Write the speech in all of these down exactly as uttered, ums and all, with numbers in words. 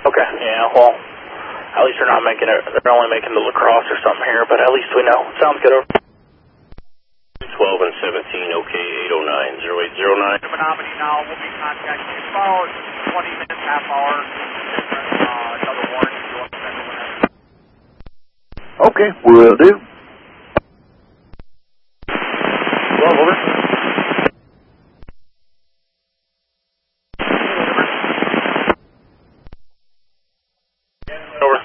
Okay. Yeah, well, at least they're not making it, they're only making the lacrosse or something here, but at least we know. Sounds good. Over. twelve and seventeen, okay, eight oh nine, zero eight zero nine. Menominee now, we'll be contacting you about twenty minutes, half hour. Uh, another warning if you want to send it whenever. Okay, will do. twelve, over. Over.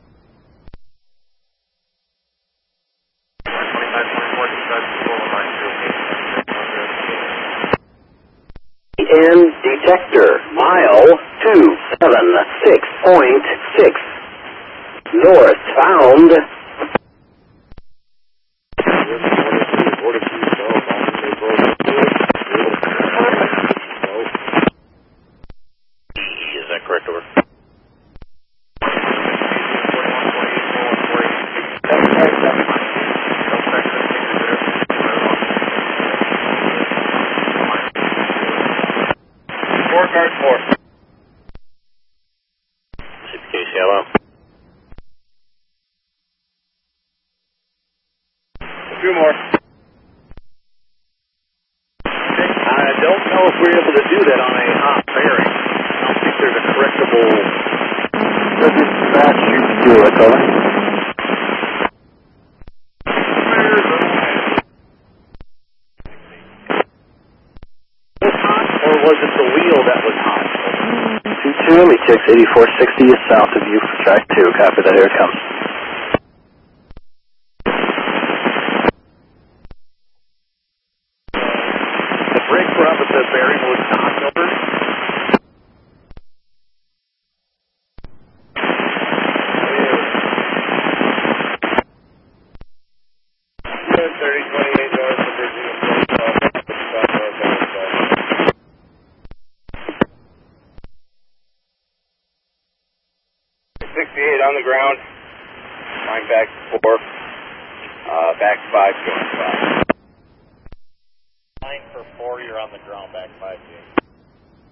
And detector, mile two seven six point six. North found. Is that correct, over? Four guard four. C P K C, hello? A few more. I don't know if we're able to do that on a hot bearing. I don't think there's a correctable... Doesn't match you to do it, over. Or was it the wheel that was hot? two two, Lee six eighty-four sixty is south of you for track two. Copy that, here it comes. The brake rub at the bearing was knocked over. thirty, twenty-eight north of Virginia. sixty-eight on the ground. Line back four. Uh, back five, going five. Nine for four, you're on the ground, back five, James.